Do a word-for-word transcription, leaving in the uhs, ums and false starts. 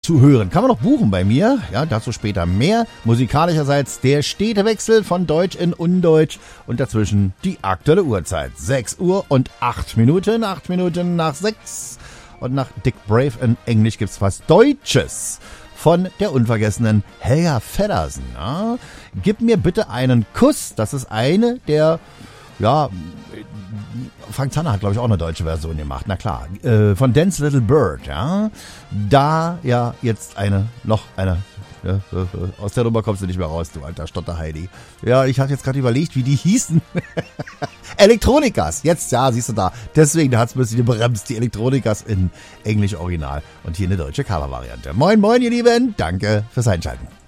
zu hören. Kann man noch buchen bei mir. Ja, dazu später mehr. Musikalischerseits der stete Wechsel von Deutsch in Undeutsch und dazwischen die aktuelle Uhrzeit. sechs Uhr und acht Minuten. acht Minuten nach sechs. Und nach Dick Brave in Englisch gibt's was Deutsches von der unvergessenen Helga Feddersen. Ja? Gib mir bitte einen Kuss. Das ist eine der, ja, Frank Zander hat, glaube ich, auch eine deutsche Version gemacht. Na klar, äh, von Dance Little Bird. Ja? Da ja jetzt eine, noch eine, ja, aus der Nummer kommst du nicht mehr raus, du alter Stotter-Heidi. Ja, ich hatte jetzt gerade überlegt, wie die hießen. Elektronikas, jetzt, ja, siehst du da. Deswegen hat es ein bisschen gebremst, die Elektronikas in Englisch Original und hier eine deutsche Cover-Variante. Moin, moin, ihr Lieben, danke fürs Einschalten.